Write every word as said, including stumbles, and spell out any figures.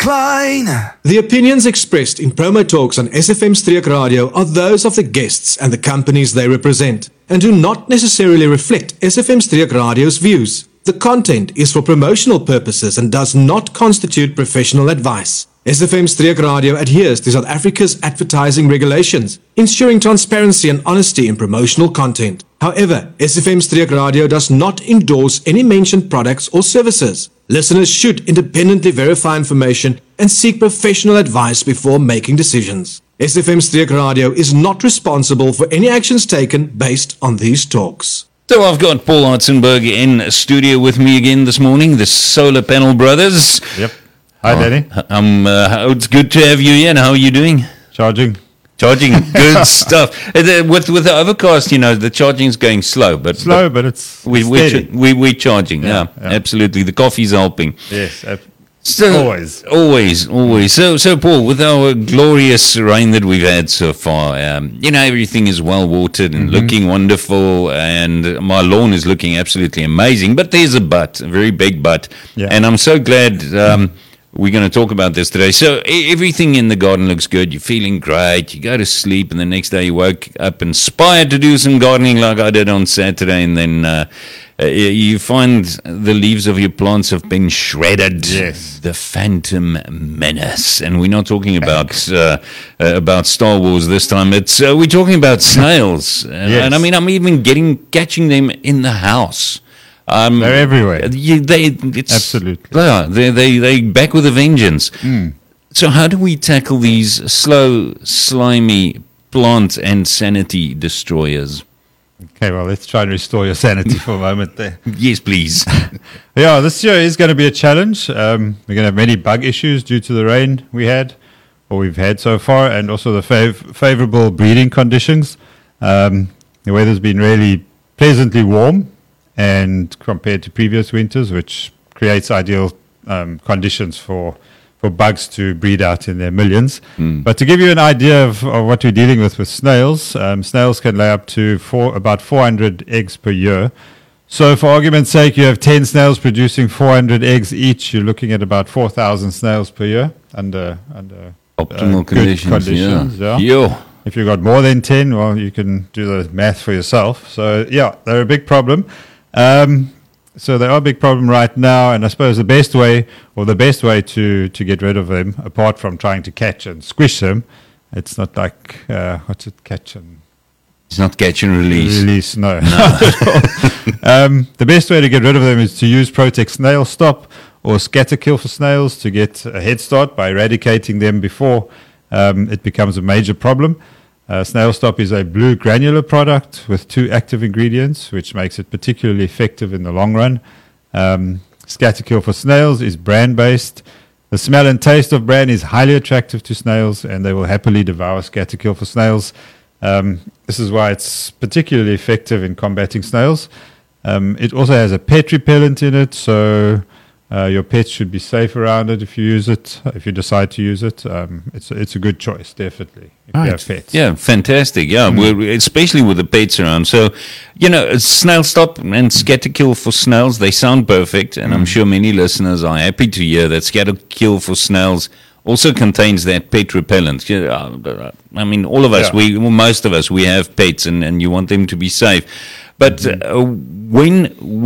Klein. The opinions expressed in promo talks on S F M Streek Radio are those of the guests and the companies they represent, and do not necessarily reflect S F M Streek Radio's views. The content is for promotional purposes and does not constitute professional advice. S F M Streek Radio adheres to South Africa's advertising regulations, ensuring transparency and honesty in promotional content. However, S F M Streek Radio does not endorse any mentioned products or services. Listeners should independently verify information and seek professional advice before making decisions. S F M Streek Radio is not responsible for any actions taken based on these talks. So I've got Paul Hartzenberg in studio with me again this morning, the Solar Panel Brothers. Yep. Hi, Danny. Uh, um, uh, it's good to have you here. And how are you doing? Charging. Charging, good stuff. Uh, the, with with the overcast, you know, the charging's going slow, but slow, but, but it's we we ch- we we're charging. Yeah, yeah, yeah, absolutely. The coffee's helping. Yes, uh, so, always, always, always. So, so Paul, with our glorious rain that we've had so far, um, you know, everything is well watered and mm-hmm. looking wonderful, and my lawn is looking absolutely amazing. But there's a but, a very big but, yeah. And I'm so glad. Um, We're going to talk about this today. So everything in the garden looks good. You're feeling great. You go to sleep, and the next day you woke up inspired to do some gardening like I did on Saturday, and then uh, you find the leaves of your plants have been shredded. Yes. The Phantom Menace. And we're not talking about uh, about Star Wars this time. It's uh, we're talking about snails. Yes. And I mean, I'm even getting catching them in the house. Um, They're everywhere. You, they, it's, Absolutely. Yeah, they they they back with a vengeance. Mm. So how do we tackle these slow, slimy plant and sanity destroyers? Okay, well, let's try and restore your sanity for a moment there. Yes, please. Yeah, this year is going to be a challenge. Um, we're going to have many bug issues due to the rain we had, or we've had so far, and also the fav- favorable breeding conditions. Um, the weather's been really pleasantly warm, and compared to previous winters, which creates ideal um, conditions for for bugs to breed out in their millions. Mm. But to give you an idea of, of what we're dealing with with snails, um, snails can lay up to four, about four hundred eggs per year. So for argument's sake, you have ten snails producing four hundred eggs each. You're looking at about four thousand snails per year under under optimal uh, conditions. Good conditions Yeah. yeah. yeah. If you've got more than ten, well, you can do the math for yourself. So yeah, they're a big problem. Um, so they are a big problem right now, and I suppose the best way, or the best way to, to get rid of them, apart from trying to catch and squish them, it's not like, uh, what's it, catch and... It's not catch and release. Release, no. no. um, the best way to get rid of them is to use Protex Snail Stop or Scatter Kill for snails to get a head start by eradicating them before um, it becomes a major problem. Uh, Snail Stop is a blue granular product with two active ingredients, which makes it particularly effective in the long run. Um, Scatter Kill for snails is bran-based. The smell and taste of bran is highly attractive to snails, and they will happily devour Scatter Kill for snails. Um, this is why it's particularly effective in combating snails. Um, it also has a pet repellent in it, so uh, your pets should be safe around it if you use it, if you decide to use it. Um, it's, it's a good choice, definitely, if right. you have pets. Yeah, fantastic. Yeah, mm. We're, especially with the pets around. So, you know, Snail Stop and Scatter Kill for snails, they sound perfect, and mm. I'm sure many listeners are happy to hear that Scatter Kill for snails also contains that pet repellent. I mean, all of us, yeah. we well, most of us, we have pets, and, and you want them to be safe. But mm-hmm. uh, when